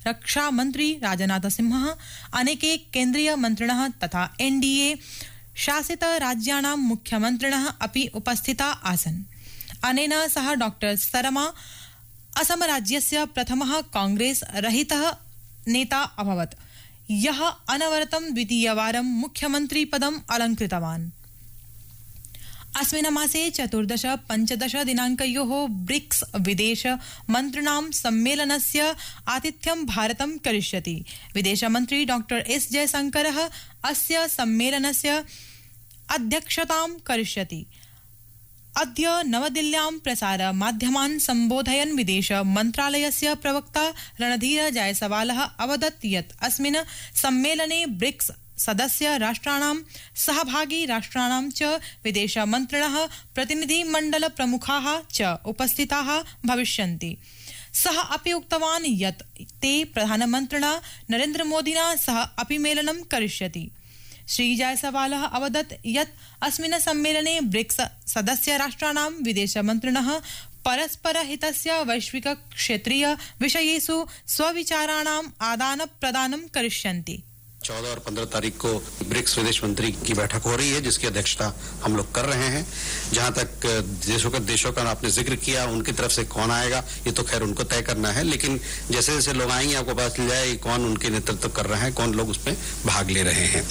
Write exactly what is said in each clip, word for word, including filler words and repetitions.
रक्षा मन्त्री राजनाथ सिंहः अनेके केन्द्रीय मन्त्रिणः तथा एनडीए शासित राज्याणां मुख्यमन्त्रिणः अपि उपस्थिता आसन्। अनेन सह डॉक्टर शर्मा असम राज्यस्य प्रथमः कांग्रेस रहितः नेता अभवत्, यः अनवरतं द्वितीयवारं मुख्यमन्त्री पदम् अलङ्कृतवान्। अस्मिन् मासे चतुर्दश पञ्चदश दिनाङ्कयोः ब्रिक्स विदेश मन्त्रिणां सम्मेलनस्य आतिथ्यं भारतं करिष्यति। विदेशमन्त्री डॉक्टर एस जयशंकरः अस्य सम्मेलनस्य अध्यक्षतां करिष्यति। अद्य नवदिल्ल्यां प्रसार माध्यमान् सम्बोधयन् विदेश मन्त्रालयस्य प्रवक्ता रणधीर जायसवालः अवदत् यत् अस्मिन् सम्मेलने ब्रिक्स सदस्य राष्ट्राणां सहभागी राष्ट्राणां च विदेशमन्त्रिणः प्रतिनिधिमण्डल प्रमुखाः च उपस्थिताः भविष्यन्ति। सः अपि उक्तवान् यत् ते प्रधानमन्त्रिणा नरेन्द्रमोदिना सह अपि मेलनं करिष्यति। श्री जायसवालः अवदत् यत् अस्मिन् सम्मेलने ब्रिक्स सदस्य राष्ट्राणां विदेशमन्त्रिणः परस्परहितस्य वैश्विक क्षेत्रीय विषयेषु स्वविचाराणाम् आदान-प्रदानं करिष्यन्ति। चौदह और पंद्रह तारीख को ब्रिक्स विदेश मंत्री की बैठक हो रही है, जिसकी अध्यक्षता हम लोग कर रहे हैं। जहां तक देशों का देशों का आपने जिक्र किया, उनकी तरफ से कौन आएगा ये तो खैर उनको तय करना है, लेकिन जैसे जैसे लोग आएंगे आपको पता चल जाए कौन उनके नेतृत्व कर रहे हैं, कौन लोग उसमें भाग ले रहे हैं।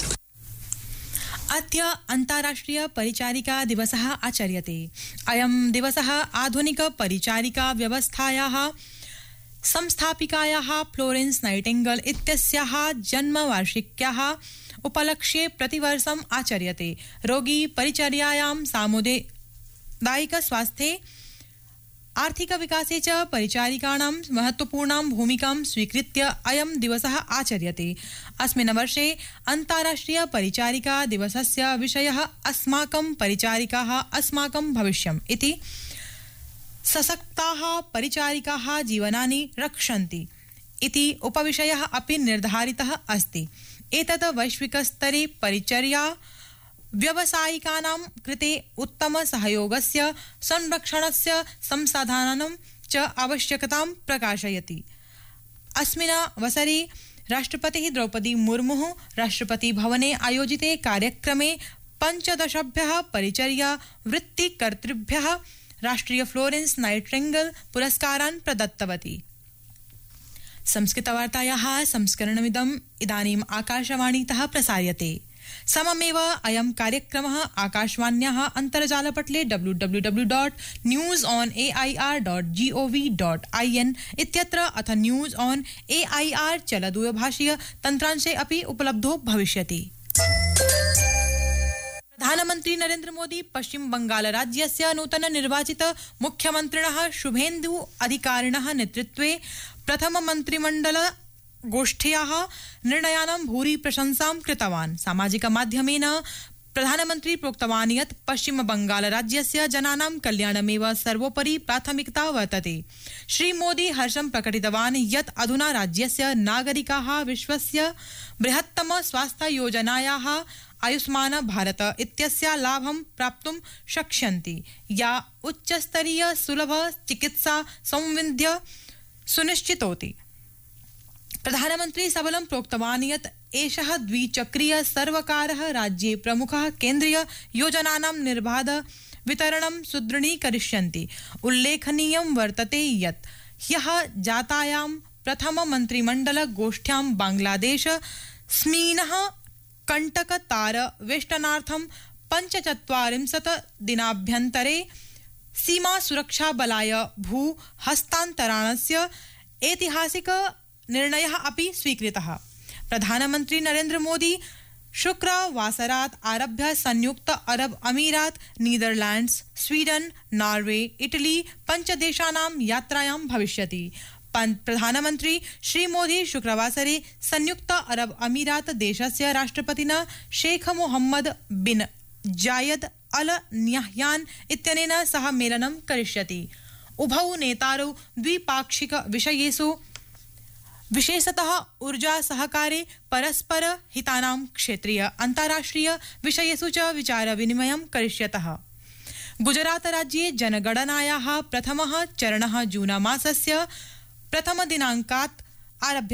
अद्य अन्ताराष्ट्रिय परिचारिका दिवसः आचर्यते। अयं दिवसः आधुनिक परिचारिका व्यवस्थायाः संस्थापिकायाः फ्लोरेंस नाइटिंगेल इत्यस्याः जन्मवार्षिक्याः उपलक्ष्ये प्रतिवर्षम् आचर्यते। रोगी परिचर्यायां सामुदायिक स्वास्थ्ये आर्थिक विकासे च परिचारिकाणां महत्वपूर्णां भूमिकां स्वीकृत्य अयं दिवसः आचर्यते। अस्मिन् वर्षे अन्ताराष्ट्रिय परिचारिका दिवसस्य विषयः अस्माकं परिचारिकाः अस्माकं भविष्यम् इति। सशक्ताः परिचारिकाः जीवनानि रक्षन्ति इति उपविषयः अपि निर्धारितः अस्ति। एतत् वैश्विकस्तरे परिचर्या व्यावसायिकानां कृते उत्तम सहयोगस्य संरक्षणस्य संसाधनानां च आवश्यकतां प्रकाशयति। अस्मिन् अवसरे राष्ट्रपतिः द्रौपदी मुर्मुः राष्ट्रपति भवने आयोजिते कार्यक्रमे पञ्चदशभ्यः परिचर्या वृत्तिकर्तृभ्यः राष्ट्रिय फ्लोरेंस नाइटिंगेल पुरस्कारान् प्रदत्तवती। संस्कृतवार्तायाः संस्करणमिदम् इदानीम् आकाशवाणीतः प्रसार्यते। सममेव अयं कार्यक्रमः आकाशवाण्याः अन्तर्जालपटले W W W dot news on A I R dot G O V dot I N इत्यत्र अथ news on A I R चलदूरभाषीय तन्त्रांशे अपि उपलब्धो भविष्यति। प्रधानमन्त्री नरेन्द्र मोदी पश्चिम बंगाल राज्यस्य नूतन निर्वाचित मुख्यमन्त्रिणः शुभेन्दु अधिकारिणः नेतृत्वे प्रथम मन्त्रिमण्डल गोष्ठ्याः निर्णयानां भूरि प्रशंसां कृतवान्। सामाजिक माध्यमेन प्रधानमन्त्री प्रोक्तवान् यत् पश्चिम बंगाल राज्यस्य जनानां कल्याणमेव सर्वोपरि प्राथमिकता वर्तते। श्री मोदी हर्षं प्रकटितवान् यत् अधुना राज्यस्य नागरिकाः विश्वस्य बृहत्तम स्वास्थ्य योजनायाः आयुष्मान भारत इत्यस्य लाभं प्राप्तुं शक्ष्यन्ति, या उच्चस्तरीय सुलभ चिकित्सा सौविध्य सुनिश्चितोति। प्रधानमन्त्री सबलं प्रोक्तवान् यत् एषः द्विचक्रीय सर्वकारः राज्ये प्रमुखः केन्द्रीय योजनानां निर्बाध वितरणं सुदृढीकरिष्यन्ति। उल्लेखनीयं वर्तते यत् ह्यः जातायां प्रथम मन्त्रिमण्डल गोष्ठ्यां बांग्लादेश स्मीनः कण्टकतार वेष्टनार्थं पञ्चचत्वारिंशत् दिनाभ्यन्तरे सीमा सुरक्षा बलाय भू हस्तान्तरणस्य ऐतिहासिक निर्णयः अपि स्वीकृतः। प्रधानमन्त्री नरेन्द्र मोदी शुक्रवासरात् आरभ्य संयुक्त अरब अमीरात, नीदरलैंड्स, स्वीडन, नॉर्वे, इटली पञ्चदेशानां यात्रायां भविष्यति। प्रधानमन्त्री श्री मोदी शुक्रवासरे संयुक्त अरब अमीरात देशस्य राष्ट्रपतिना शेख मोहम्मद बिन जायद अल न्याह्यान इत्यनेन सह मेलनं करिष्यति। उभौ नेतारौ द्विपाक्षिक विषयेषु विशेषतः ऊर्जा सहकारे परस्पर हितानां क्षेत्रीय अन्ताराष्ट्रिय विषयेषु च विचार विनिमयं करिष्यतः। गुजरात राज्ये जनगणनायाः प्रथमः चरणः जून मासस्य प्रथम दिनाङ्कात् आरभ्य